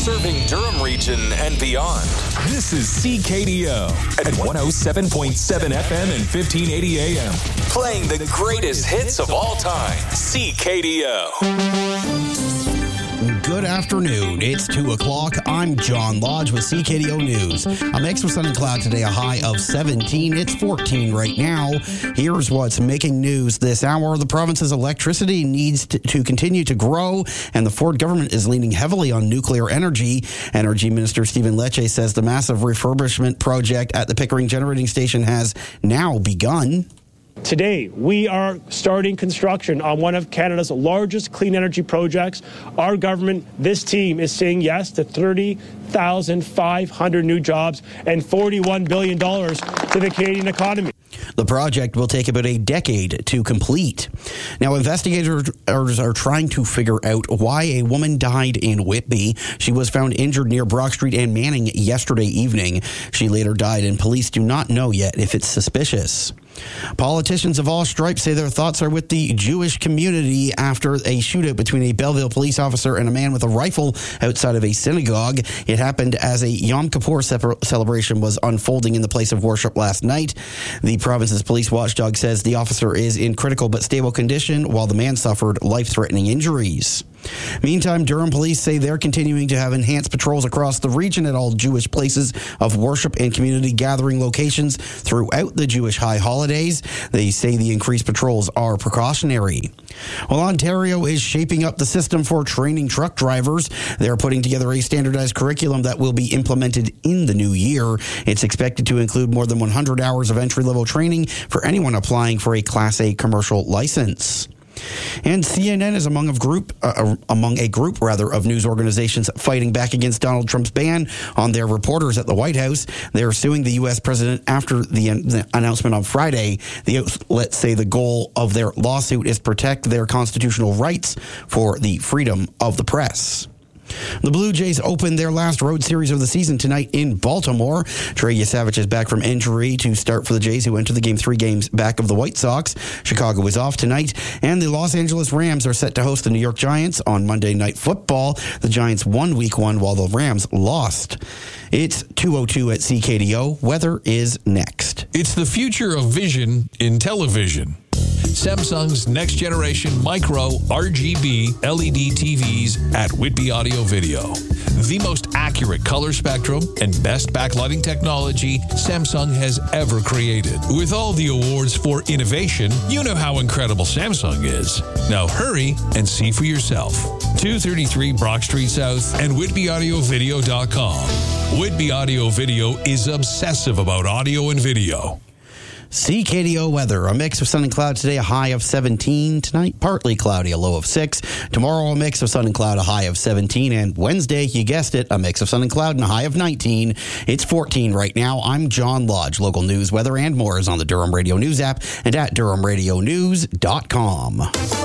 serving Durham region and beyond. This is CKDO at 107.7 FM and 1580 AM. Playing the greatest hits of all time. CKDO. Good afternoon. It's 2 o'clock. I'm John Lodge with CKDO News. A mix of sun and cloud today, a high of 17. It's 14 right now. Here's what's making news this hour. The province's electricity needs to continue to grow, and the Ford government is leaning heavily on nuclear energy. Energy Minister Stephen Lecce says the massive refurbishment project at the Pickering Generating Station has now begun. Today, we are starting construction on one of Canada's largest clean energy projects. Our government, this team, is saying yes to 30,500 new jobs and $41 billion to the Canadian economy. The project will take about a decade to complete. Now, investigators are trying to figure out why a woman died in Whitby. She was found injured near Brock Street and Manning yesterday evening. She later died, and police do not know yet if it's suspicious. Politicians of all stripes say their thoughts are with the Jewish community after a shootout between a Belleville police officer and a man with a rifle outside of a synagogue. It happened as a Yom Kippur celebration was unfolding in the place of worship last night. The province's police watchdog says the officer is in critical but stable condition, while the man suffered life-threatening injuries. Meantime, Durham police say they're continuing to have enhanced patrols across the region at all Jewish places of worship and community gathering locations throughout the Jewish high holidays. They say the increased patrols are precautionary. Well, Ontario is shaping up the system for training truck drivers. They're putting together a standardized curriculum that will be implemented in the new year. It's expected to include more than 100 hours of entry-level training for anyone applying for a Class A commercial license. And CNN is among a group of news organizations fighting back against Donald Trump's ban on their reporters at the White House. They're suing the U.S. president after the announcement on Friday. The outlets say the goal of their lawsuit is protect their constitutional rights for the freedom of the press. The Blue Jays open their last road series of the season tonight in Baltimore. Trey Yesavich is back from injury to start for the Jays, who enter the game 3 games back of the White Sox. Chicago is off tonight, and the Los Angeles Rams are set to host the New York Giants on Monday Night Football. The Giants won Week 1 while the Rams lost. It's 2:02 at CKDO. Weather is next. It's the future of vision in television. Samsung's next generation micro RGB LED TVs at Whitby Audio Video. The most accurate color spectrum and best backlighting technology Samsung has ever created. With all the awards for innovation, you know how incredible Samsung is. Now hurry and see for yourself. 233 Brock Street South and WhitbyAudioVideo.com. Whitby Audio Video is obsessive about audio and video. CKDO weather, a mix of sun and cloud today, a high of 17. Tonight, partly cloudy, a low of 6. Tomorrow, a mix of sun and cloud, a high of 17. And Wednesday, you guessed it, a mix of sun and cloud and a high of 19. It's 14 right now. I'm John Lodge. Local news, weather, and more is on the Durham Radio News app and at DurhamRadioNews.com.